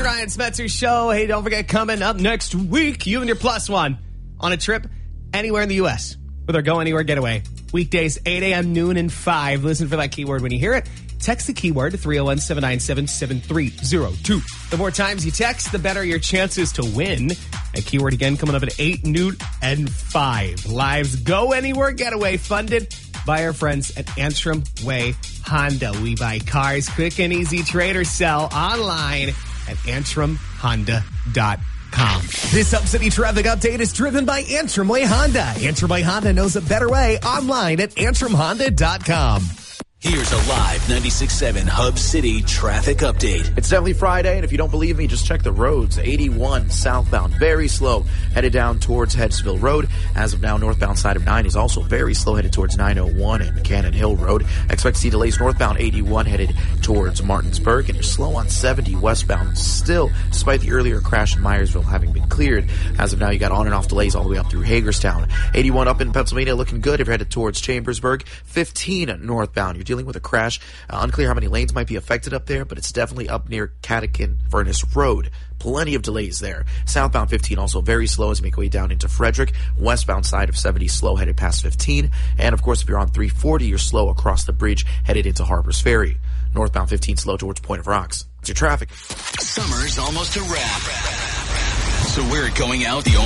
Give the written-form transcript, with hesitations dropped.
Ryan Smetzer Show. Hey, don't forget, coming up next week, you and your plus one on a trip anywhere in the U.S. with our Go Anywhere Getaway. Weekdays, 8 a.m., noon, and 5. Listen for that keyword when you hear it. Text the keyword to 301-797-7302. The more times you text, the better your chances to win. A keyword again coming up at 8, noon, and 5. Live's Go Anywhere Getaway funded by our friends at Antrim Way Honda. We buy cars quick and easy. Trade or sell online at AntrimHonda.com. This Hub City traffic update is driven by Antrim Way Honda. Antrim Way Honda knows a better way online at AntrimHonda.com. Here's a live 96.7 Hub City traffic update. It's definitely Friday, and if you don't believe me, just check the roads. 81 southbound, very slow, headed down towards Headsville Road. As of now, northbound side of 9 is also very slow, headed towards 901 and Cannon Hill Road. Expect to see delays northbound 81 headed towards Martinsburg, and you're slow on 70 westbound still, despite the earlier crash in Myersville having been cleared. As of now, you got on and off delays all the way up through Hagerstown. 81 up in Pennsylvania looking good if you're headed towards Chambersburg. 15 northbound, you're dealing with a crash. Unclear how many lanes might be affected up there, but it's definitely up near Catechin Furnace Road. Plenty of delays there. Southbound 15 also very slow as you make your way down into Frederick. Westbound side of 70 slow headed past 15. And of course, if you're on 340, you're slow across the bridge headed into Harper's Ferry. Northbound 15 slow towards Point of Rocks. It's your traffic. Summer's almost a wrap. So we're going out the